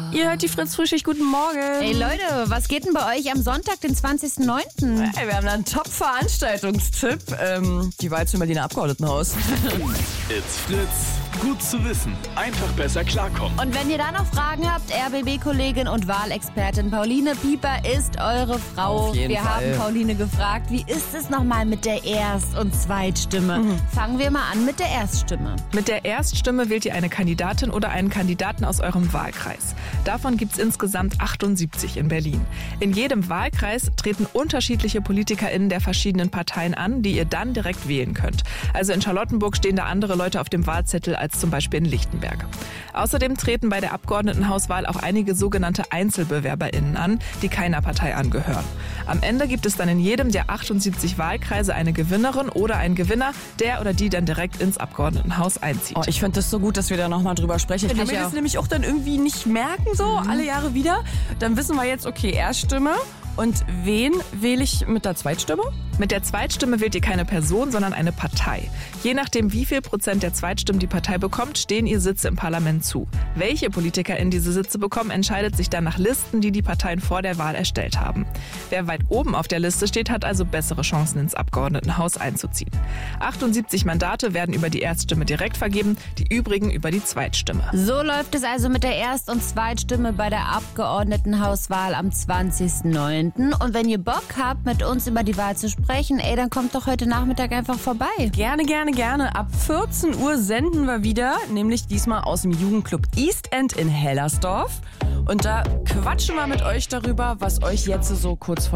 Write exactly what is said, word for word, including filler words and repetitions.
Ihr hört die Fritz-Frühschicht, guten Morgen. Hey Leute, was geht denn bei euch am Sonntag, den zwanzigsten neunten? Hey, wir haben da einen Top-Veranstaltungstipp. Ähm, die Wahl zum Berliner Abgeordnetenhaus. It's Fritz. Gut zu wissen. Einfach besser klarkommen. Und wenn ihr da noch Fragen habt, R B B-Kollegin und Wahlexpertin Pauline Pieper ist eure Frau. Auf jeden wir Fall. haben Pauline gefragt, wie ist es nochmal mit der Erst- und Zweitstimme? Mhm. Fangen wir mal an mit der Erststimme. Mit der Erststimme wählt ihr eine Kandidatin oder einen Kandidaten aus eurem Wahlkreis. Davon gibt es insgesamt achtundsiebzig in Berlin. In jedem Wahlkreis treten unterschiedliche PolitikerInnen der verschiedenen Parteien an, die ihr dann direkt wählen könnt. Also in Charlottenburg stehen da andere Leute auf dem Wahlzettel als zum Beispiel in Lichtenberg. Außerdem treten bei der Abgeordnetenhauswahl auch einige sogenannte EinzelbewerberInnen an, die keiner Partei angehören. Am Ende gibt es dann in jedem der achtundsiebzig Wahlkreise eine Gewinnerin oder einen Gewinner, der oder die dann direkt ins Abgeordnetenhaus einzieht. Oh, ich finde das so gut, dass wir da nochmal drüber sprechen. Ich kann Ich mir auch. das nämlich auch dann irgendwie nicht merken, so alle Jahre wieder. Dann wissen wir jetzt, okay, Erststimme. Und wen wähle ich mit der Zweitstimme? Mit der Zweitstimme wählt ihr keine Person, sondern eine Partei. Je nachdem, wie viel Prozent der Zweitstimmen die Partei bekommt, stehen ihr Sitze im Parlament zu. Welche PolitikerInnen diese Sitze bekommen, entscheidet sich dann nach Listen, die die Parteien vor der Wahl erstellt haben. Wer weit oben auf der Liste steht, hat also bessere Chancen, ins Abgeordnetenhaus einzuziehen. achtundsiebzig Mandate werden über die Erststimme direkt vergeben, die übrigen über die Zweitstimme. So läuft es also mit der Erst- und Zweitstimme bei der Abgeordnetenhauswahl am zwanzigsten neunten Und wenn ihr Bock habt, mit uns über die Wahl zu sprechen, ey, dann kommt doch heute Nachmittag einfach vorbei. Gerne, gerne, gerne. Ab vierzehn Uhr senden wir wieder, nämlich diesmal aus dem Jugendclub East End in Hellersdorf. Und da quatschen wir mit euch darüber, was euch jetzt so kurz vor